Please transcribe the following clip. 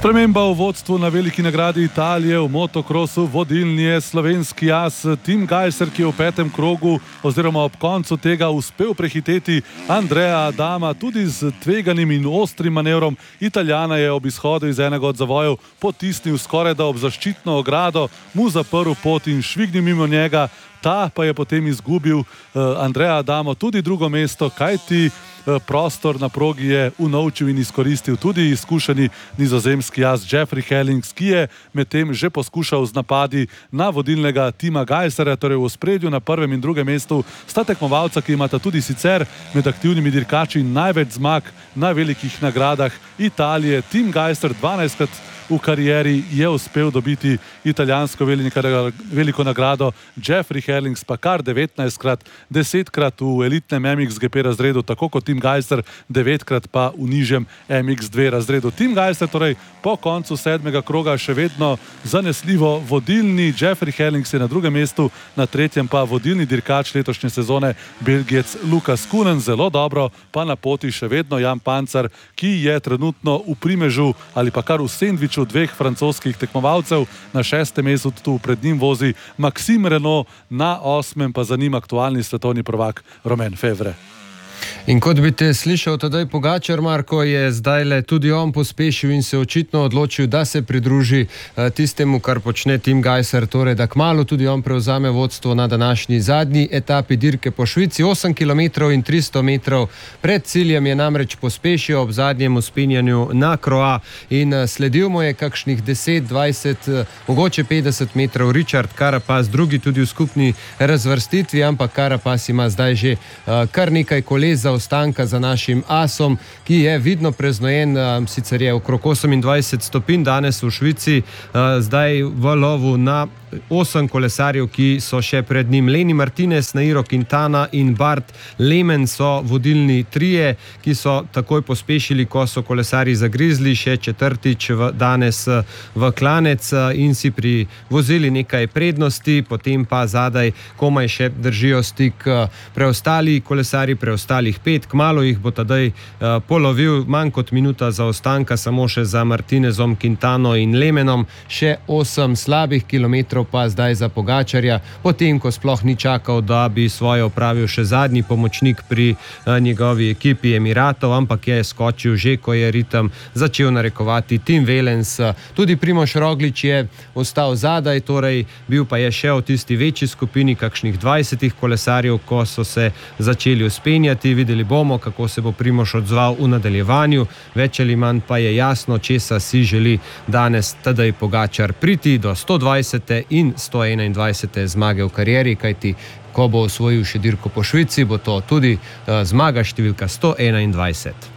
Sprememba v vodstvu na veliki nagradi Italije v motokrosu. Vodilni je slovenski as Tim Gajser, ki je v petem krogu oziroma ob koncu tega uspel prehiteti Andreja Adama tudi z tveganim in ostrim manevrom. Italijana je ob izhodu iz enega od zavojev potisnil skorajda ob zaščitno ogrado, mu zaprl pot in švignil mimo njega. Ta pa je potem izgubil Andreja Adamo tudi drugo mesto, kajti prostor na progi je unovčil in izkoristil tudi izkušeni nizozemski as Jeffrey Hellings, ki je medtem že poskušal z napadi na vodilnega Tima Gajserja. Torej v ospredju na prvem in drugem mestu sta tekmovalca, ki imata tudi sicer med aktivnimi dirkači največ zmag na velikih nagradah Italije. Tim Gajser 12krat v karieri je uspel dobiti italijansko veliko nagrado, Jeffrey Hellings pa kar 19krat, 10krat v elitnem MX-GP razredu, tako kot Tim Gajser, 9krat pa v nižjem MX2 razredu. Tim Gajser torej po koncu sedmega kroga še vedno zanesljivo vodilni, Jeffrey Hellings je na drugem mestu, na tretjem pa vodilni dirkač letošnje sezone Belgijec Lukas Kunen. Zelo dobro pa na poti še vedno Jan Pancar, ki je trenutno v primežu ali pa kar v sendviču dveh francoskih tekmovalcev. Na šestem mestu tu pred njim vozi Maxime Renaux, na osmem pa za njim aktualni svetovni prvak Romain Fevre. In kot bi te slišal Tadej Pogačar, Marko, je zdajle tudi on pospešil in se očitno odločil, da se pridruži tistemu, kar počne Tim Gajser, torej da kmalu tudi on prevzame vodstvo na današnji zadnji etapi dirke po Švici. 8 km in 300 metrov pred ciljem je namreč pospešil ob zadnjem vzpenjanju na Croix in sledil mu je kakšnih 10, 20, mogoče 50 metrov Richard Carapaz, drugi tudi v skupni razvrstitvi, ampak Carapaz ima zdaj že kar nekaj koles zaostanka za našim asom, ki je vidno preznojen, sicer je okrog 28 stopinj danes v Švici, zdaj v lovu na 8 kolesarjev, ki so še pred njim. Lenny Martinez, Nairo Quintana in Bart Lehmann so vodilni trije, ki so takoj pospešili, ko so kolesarji zagrizli še četrtič danes v klanec in si privozili nekaj prednosti, potem pa zadaj komaj še držijo stik preostali kolesarji, preostalih 5. Kmalu jih bo Tadej polovil, manj kot minuta zaostanka, samo še za Martinezom, Quintano in Lehmannom, še 8 slabih kilometrov pa zdaj za Pogačarja, potem ko sploh ni čakal, da bi svoje opravil še zadnji pomočnik pri njegovi ekipi Emiratov, ampak je skočil že, ko je ritem začel narekovati Tim Wellens. Tudi Primož Roglič je ostal zadaj, torej bil pa je še v tisti večji skupini kakšnih 20 kolesarjev, ko so se začeli vzpenjati. Videli bomo, kako se bo Primož odzval v nadaljevanju, več ali manj pa je jasno, česa si želi danes Tadej Pogačar: priti do 120. in 121. zmage v karieri, kajti ko bo osvojil še dirko po Švici, bo to tudi zmaga številka 121.